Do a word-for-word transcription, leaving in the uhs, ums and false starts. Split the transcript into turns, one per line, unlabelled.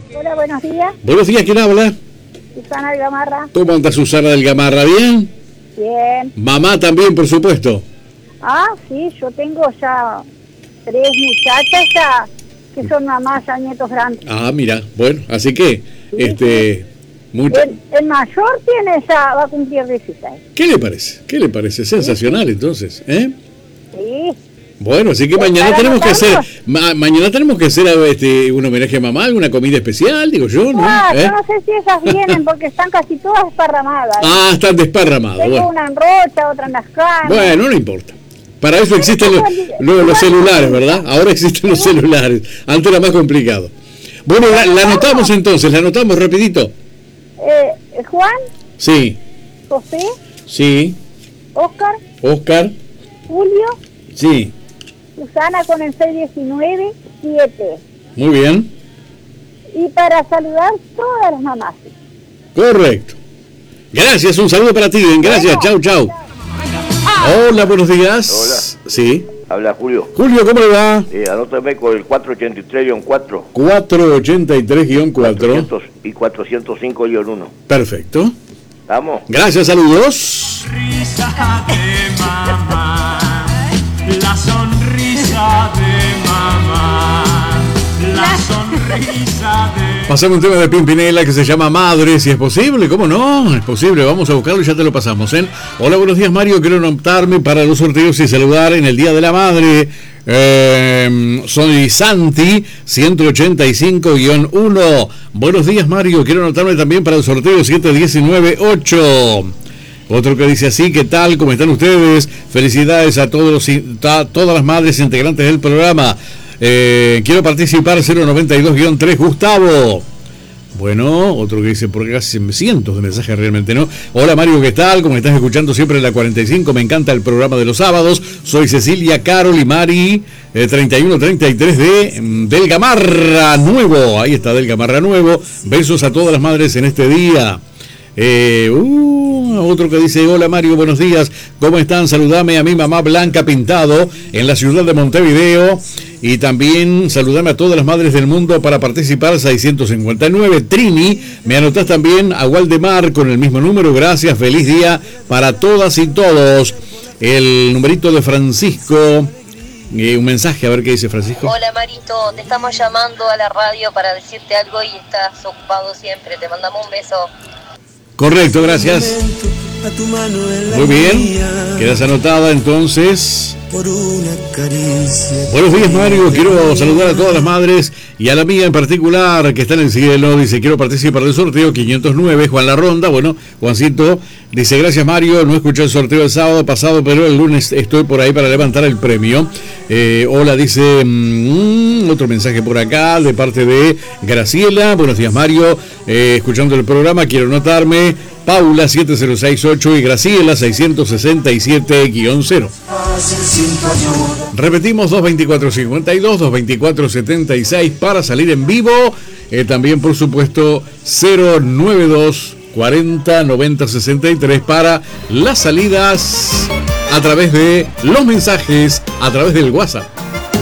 Hola, buenos días.
Buenos días, ¿quién habla?
Susana del Gamarra.
¿Cómo anda Susana del Gamarra? ¿Bien?
Bien.
Mamá también, por supuesto.
Ah, sí, yo tengo ya tres muchachas ya que son mamás, ya nietos grandes.
Ah, mira, bueno, así que,
Sí,
este, mucha...
El, el mayor tiene ya, va a cumplir dieciséis.
¿Qué le parece? ¿Qué le parece? Sensacional, entonces, ¿eh?
Sí.
Bueno, así que
¿Es
mañana
para
tenemos que hacer,
anotarnos?
ma- mañana tenemos que hacer este, un homenaje a mamá, alguna comida especial, digo yo, ¿no?
Ah,
¿Eh?
yo no sé si ellas vienen porque están casi todas esparramadas.
Ah, están desparramados.
Tengo
Bueno.
una en Rocha, otra en Las Cañas.
Bueno, no importa. Para eso existen los, los, los celulares, ¿verdad? Ahora existen los celulares. Antes era más complicado. Bueno, la, la anotamos entonces, la anotamos rapidito.
Eh, Juan,
Sí,
José,
sí,
Oscar,
Oscar,
Julio,
sí,
Susana con el seis diecinueve, siete.
muy bien,
Y para saludar todas las mamás.
correcto. Gracias, un saludo para ti, bien, gracias, chau, chau. Hola, buenos días.
Hola.
Sí.
Habla Julio.
Julio, ¿cómo le va?
Eh, anótame con el cuatrocientos ochenta y tres guion cuatro.
cuatrocientos ochenta y tres guion cuatro.
cuatrocientos y cuatrocientos cinco guion uno.
Perfecto.
¿Vamos?
Gracias, saludos.
Sonrisa de mamá, la sonrisa de mamá, la sonrisa de...
Pasamos un tema de Pimpinela que se llama Madre, si es posible, ¿cómo no? Es posible, vamos a buscarlo y ya te lo pasamos, ¿eh? Hola, buenos días, Mario, quiero anotarme para los sorteos y saludar en el Día de la Madre. Eh, soy Santi, ciento ochenta y cinco guion uno. Buenos días, Mario, quiero anotarme también para el sorteo siete diecinueve ocho. Otro que dice así, ¿qué tal? ¿Cómo están ustedes? Felicidades a todos los, a todas las madres integrantes del programa. Eh, quiero participar, cero noventa y dos guion tres, Gustavo. Bueno, otro que dice, porque casi cientos de mensajes realmente, ¿no? Hola Mario, ¿qué tal? Como estás escuchando siempre en la cuarenta y cinco, me encanta el programa de los sábados. Soy Cecilia, Carol y Mari, eh, treinta y uno treinta y tres de mm, del Gamarra Nuevo. Ahí está, del Gamarra Nuevo. Besos a todas las madres en este día. Eh, uh, otro que dice, hola Mario, buenos días, ¿cómo están? Saludame a mi mamá Blanca Pintado en la ciudad de Montevideo y también saludame a todas las madres del mundo para participar, seiscientos cincuenta y nueve. Trini, me anotás también a Waldemar con el mismo número, gracias, feliz día para todas y todos. El numerito de Francisco, eh, un mensaje, a ver qué dice Francisco.
Hola Marito, te estamos llamando a la radio para decirte algo y estás ocupado siempre, te mandamos un beso.
Correcto, gracias. Muy bien, quedas anotada entonces. Buenos días Mario, quiero saludar a todas las madres y a la mía en particular que está en el cielo. Dice, quiero participar del sorteo quinientos nueve, Juan La Ronda. Bueno, Juancito dice, gracias Mario, no escuché el sorteo el sábado pasado, pero el lunes estoy por ahí para levantar el premio. Eh, hola, dice mmm, otro mensaje por acá de parte de Graciela. Buenos días Mario, eh, escuchando el programa, quiero notarme Paula siete cero seis ocho y Graciela seiscientos sesenta y siete guion cero. Repetimos, dos veinticuatro cincuenta y dos, dos veinticuatro setenta y seis para salir en vivo. Eh, también, por supuesto, cero noventa y dos cuarenta noventa sesenta y tres para las salidas a través de los mensajes, a través del WhatsApp.